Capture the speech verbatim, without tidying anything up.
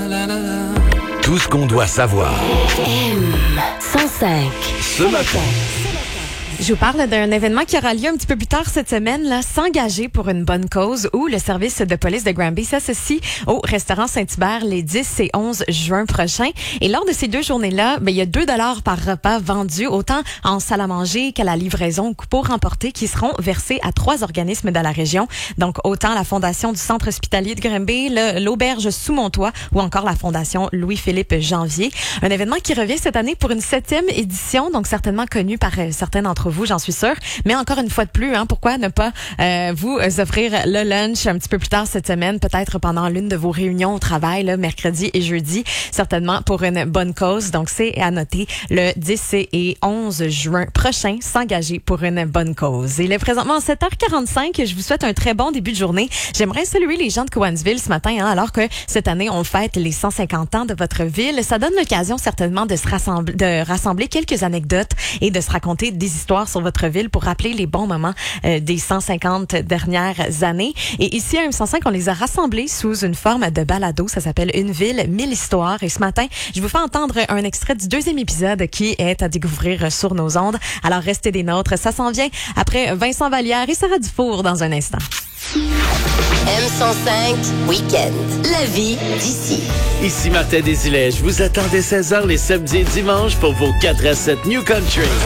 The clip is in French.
Tout ce qu'on doit savoir. M cent cinq. Ce matin. Je vous parle d'un événement qui aura lieu un petit peu plus tard cette semaine, là, s'engager pour une bonne cause, où le service de police de Granby s'associe au restaurant Saint-Hubert les dix et onze juin prochains. Et lors de ces deux journées-là, ben, il y a deux dollars par repas vendus, autant en salle à manger qu'à la livraison pour emporter, qui seront versés à trois organismes de la région. Donc, autant la Fondation du Centre hospitalier de Granby, le, l'Auberge sous mon toit, ou encore la Fondation Louis-Philippe Janvier. Un événement qui revient cette année pour une septième édition, donc certainement connu par euh, certains d'entre vous, j'en suis sûre. Mais encore une fois de plus, hein, pourquoi ne pas euh, vous offrir le lunch un petit peu plus tard cette semaine, peut-être pendant l'une de vos réunions au travail, là, mercredi et jeudi, certainement pour une bonne cause. Donc, c'est à noter le dix et onze juin prochain, s'engager pour une bonne cause. Il est présentement sept heures quarante-cinq. Je vous souhaite un très bon début de journée. J'aimerais saluer les gens de Cowansville ce matin, hein, alors que cette année, on fête les cent cinquante ans de votre ville. Ça donne l'occasion certainement de se rassembler, de rassembler quelques anecdotes et de se raconter des histoires sur votre ville pour rappeler les bons moments euh, des cent cinquante dernières années. Et ici, à M cent cinq, on les a rassemblés sous une forme de balado. Ça s'appelle Une ville, mille histoires. Et ce matin, je vous fais entendre un extrait du deuxième épisode qui est à découvrir sur nos ondes. Alors, restez des nôtres. Ça s'en vient après Vincent Vallière et Sarah Dufour dans un instant. M cent cinq, Week-end. La vie d'ici. Ici Martin Desilets, je vous attends dès seize heures les samedis et dimanches pour vos quatre à sept New Country.